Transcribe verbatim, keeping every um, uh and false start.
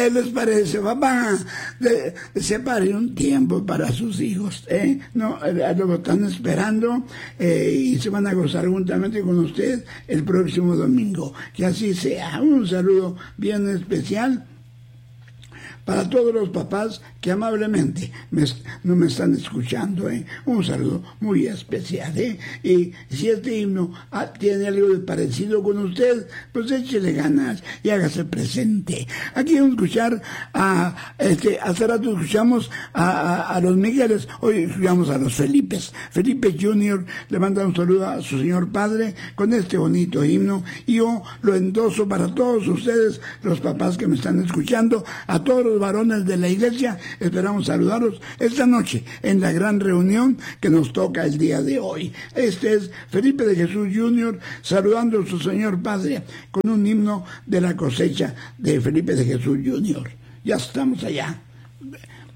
¿Qué les parece, papá? De, de separe un tiempo para sus hijos, ¿eh? No, eh, lo están esperando eh, y se van a gozar juntamente con usted el próximo domingo. Que así sea. Un saludo bien especial para todos los papás que amablemente me, no me están escuchando, ¿eh? Un saludo muy especial, ¿eh? Y si este himno ah, tiene algo de parecido con usted, pues échele ganas y hágase presente. Aquí vamos a escuchar a, este, hace rato escuchamos a, a, a los Migueles, hoy escuchamos a los Felipes. Felipe junior le manda un saludo a su señor padre con este bonito himno, y yo lo endoso para todos ustedes, los papás que me están escuchando, a todos los varones de la iglesia. Esperamos saludarlos esta noche en la gran reunión que nos toca el día de hoy. Este es Felipe de Jesús junior saludando a su señor padre con un himno de la cosecha de Felipe de Jesús junior Ya estamos allá.